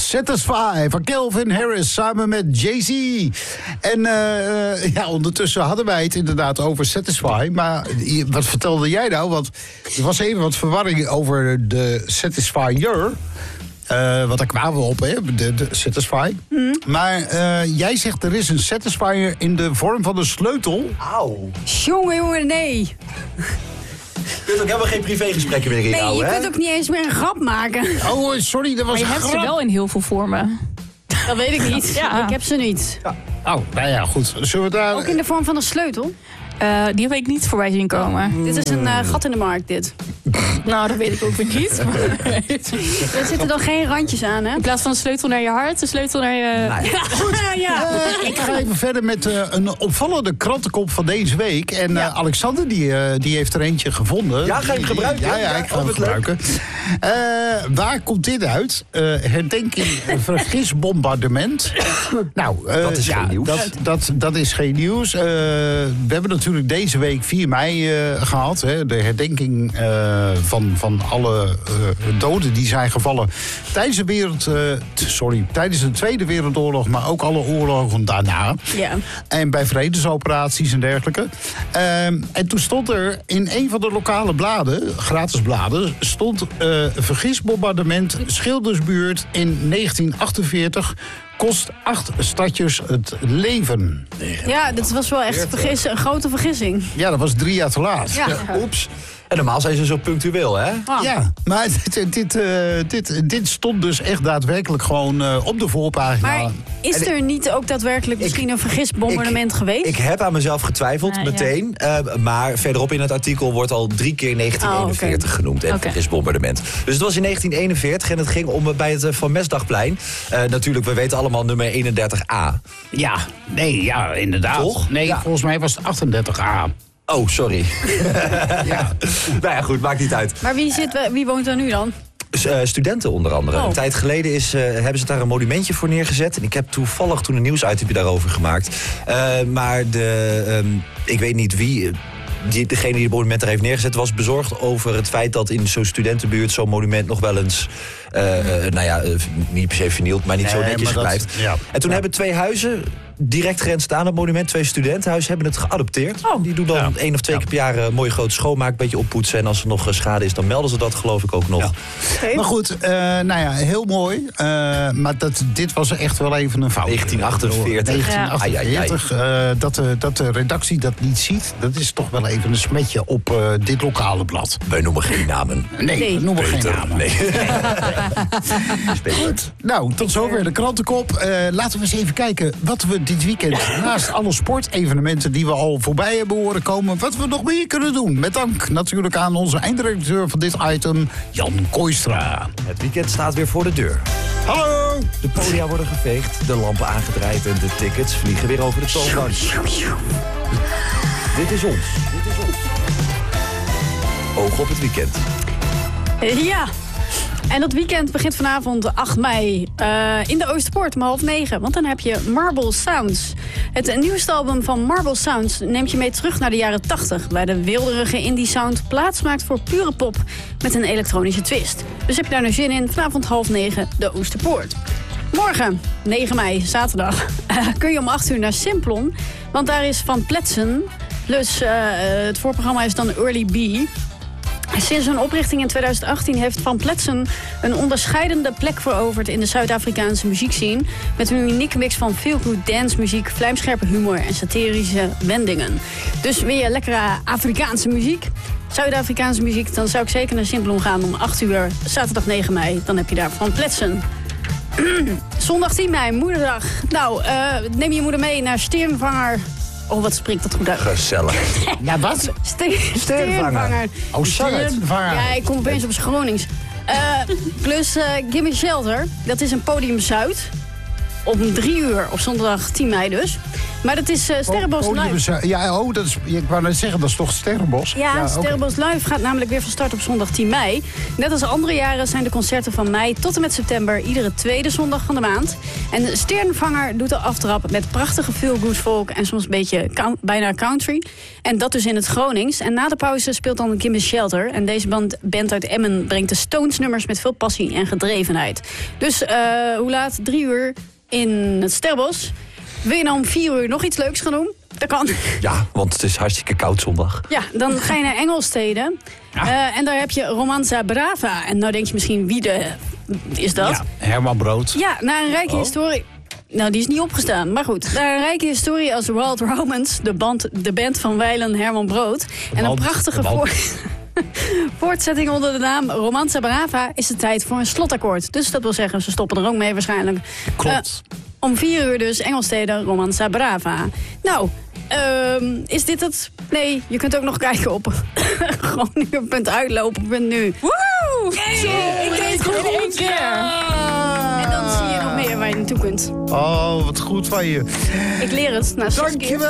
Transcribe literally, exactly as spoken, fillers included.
Satisfy van Calvin Harris samen met Jay-Z. En uh, ja, ondertussen hadden wij het inderdaad over Satisfy. Maar wat vertelde jij nou? Want er was even wat verwarring over de Satisfyer. Uh, want daar kwamen we op, hè, de, de Satisfy. Mm. Maar uh, jij zegt er is een Satisfyer in de vorm van een sleutel. Auw. Jongen, jongen, nee. Je kunt ook helemaal geen privégesprekken meer inhouden, Nee, je hè? kunt ook niet eens meer een grap maken. Oh, sorry, dat was Maar je een hebt grap. ze wel in heel veel vormen. Dat weet ik niet. Ja. Ik heb ze niet. Oh, nou ja, goed. Zullen we daar... Ook in de vorm van een sleutel. Uh, die heb ik niet voorbij zien komen. Mm. Dit is een uh, gat in de markt, dit. Nou, dat weet ik ook weer niet. Er zitten dan geen randjes aan, hè? In plaats van een sleutel naar je hart, de sleutel naar je... Nee. Goed, ja. Uh, ik ga even verder met uh, een opvallende krantenkop van deze week. En uh, ja. Alexander, die, uh, die heeft er eentje gevonden. Ja, ga je hem gebruiken? Ja, ja, ik ga hem gebruiken. Uh, waar komt dit uit? Uh, herdenking vergisbombardement. Nou, uh, dat is ja, geen nieuws. Dat, dat, dat is geen nieuws. Uh, we hebben natuurlijk deze week vier mei uh, gehad. Hè, de herdenking uh, van, van alle uh, doden die zijn gevallen tijdens de wereld... Uh, sorry, tijdens de Tweede Wereldoorlog, maar ook alle oorlogen daarna. Ja. En bij vredesoperaties en dergelijke. Uh, en toen stond er in een van de lokale bladen, gratis bladen, stond uh, vergisbombardement Schildersbuurt in negentien achtenveertig... kost acht stadjes het leven. Ja, dat was wel echt vergis, een grote vergissing. Ja, dat was drie jaar te laat. Ja. Ja, oeps. En normaal zijn ze zo punctueel, hè? Ah. Ja, maar dit, dit, uh, dit, dit stond dus echt daadwerkelijk gewoon uh, op de voorpagina. Maar is er niet ook daadwerkelijk misschien een vergisbombardement ik, geweest? Ik heb aan mezelf getwijfeld, Ah, meteen. Ja. Uh, maar verderop in het artikel wordt al drie keer negentien eenenveertig oh, okay. genoemd. En okay. vergisbombardement. Dus het was in negentien eenenveertig en het ging om bij het uh, Van Mesdagplein. Uh, natuurlijk, we weten allemaal nummer eenendertig A. Ja, nee, ja, inderdaad. Toch? Nee, ja. Volgens mij was het achtendertig A. Oh, sorry. Ja. Nou ja, goed, maakt niet uit. Maar wie, zit, wie woont er nu dan? Uh, studenten onder andere. Oh. Een tijd geleden is, uh, hebben ze daar een monumentje voor neergezet. En ik heb toevallig toen een nieuwsitem daarover gemaakt. Uh, maar de, um, ik weet niet wie... Die, degene die het monument daar heeft neergezet was bezorgd over het feit dat in zo'n studentenbuurt zo'n monument nog wel eens, uh, uh, nou ja, uh, niet per se vernield, maar niet nee, zo netjes blijft. Ja. En toen ja. hebben twee huizen direct grensend aan het monument, twee studentenhuizen, hebben het geadopteerd. Oh. Die doen dan ja. één of twee ja. keer per jaar een mooie grote schoonmaak, een beetje oppoetsen. En als er nog schade is, dan melden ze dat, geloof ik ook nog. Ja. Okay. Maar goed, uh, nou ja, heel mooi. Uh, maar dat, dit was echt wel even een fout. negentien achtenveertig. negentien achtenveertig. Ja. Uh, dat, de, dat de redactie dat niet ziet, dat is toch wel even een smetje op uh, dit lokale blad. Wij noemen geen namen. Nee, nee. we noemen Peter, geen namen. Nee. Goed, nou, tot zover de krantenkop. Uh, laten we eens even kijken wat we dit weekend, naast alle sportevenementen die we al voorbij hebben horen komen, wat we nog meer kunnen doen. Met dank natuurlijk aan onze eindredacteur van dit item, Jan Kooistra. Het weekend staat weer voor de deur. Hallo! De podia worden geveegd, de lampen aangedraaid en de tickets vliegen weer over de toonbank. Dit is ons. Dit is ons. Oog op het weekend. Ja. En dat weekend begint vanavond acht mei uh, in de Oosterpoort om half negen. Want dan heb je Marble Sounds. Het nieuwste album van Marble Sounds neemt je mee terug naar de jaren tachtig... waar de wilderige indie sound plaats maakt voor pure pop met een elektronische twist. Dus heb je daar nou zin in, vanavond half negen de Oosterpoort. Morgen, negen mei, zaterdag, uh, kun je om acht uur naar Simplon. Want daar is Van Pletsen. Dus uh, het voorprogramma is dan Early B. Sinds hun oprichting in tweeduizend achttien heeft Van Pletsen een onderscheidende plek veroverd in de Zuid-Afrikaanse muziekscene. Met een unieke mix van feel-good dancemuziek, vlijmscherpe humor en satirische wendingen. Dus wil je lekkere Afrikaanse muziek, Zuid-Afrikaanse muziek, dan zou ik zeker naar Simplon gaan om acht uur, zaterdag negen mei. Dan heb je daar Van Pletsen. Zondag tien mei, moederdag. Nou, uh, neem je moeder mee naar Steernvanger. Oh, wat spreekt dat goed uit. Gezellig. Ja, wat? Ste- Steernvanger. Oh, Steernvanger. Ja, ik kom opeens op Gronings. Uh, plus uh, Gimme Shelter. Dat is een Podium Zuid. Om drie uur op zondag tien mei dus. Maar dat is uh, Sterrenbosch oh, Live. Oh, ja, oh, dat is, ik wou net zeggen, dat is toch Sterrenbosch? Ja, ja Sterrenbosch okay. Live gaat namelijk weer van start op zondag tien mei. Net als andere jaren zijn de concerten van mei tot en met september iedere tweede zondag van de maand. En de Sterrenvanger doet de aftrap met prachtige feel-good folk en soms een beetje count, bijna country. En dat dus in het Gronings. En na de pauze speelt dan Gimme Shelter. En deze band, band uit Emmen brengt de Stones nummers met veel passie en gedrevenheid. Dus uh, hoe laat? Drie uur in het Sterrenbosch. Wil je nou om vier uur nog iets leuks gaan doen? Dat kan. Ja, want het is hartstikke koud zondag. Ja, dan ga je naar Engelstede. Ja. Uh, en daar heb je Romanza Brava. En nou denk je misschien, wie de is dat? Ja, Herman Brood. Ja, na een rijke oh. historie. Nou, die is niet opgestaan. Maar goed, na een rijke historie als Wild Romance, de band, de band van wijlen Herman Brood. En een prachtige voor... voortzetting onder de naam Romanza Brava is het tijd voor een slotakkoord. Dus dat wil zeggen, ze stoppen er ook mee waarschijnlijk. Klopt. Uh, om vier uur dus Engelstede, Romanza Brava. Nou, uh, is dit het? Nee, je kunt ook nog kijken op groningen punt uitlopen punt nu. Woe! Hey, ik deed het goed in één keer. En dan zie je nog meer waar je naartoe kunt. Oh, wat goed van je. Ik leer het. Nou, Dankjewel.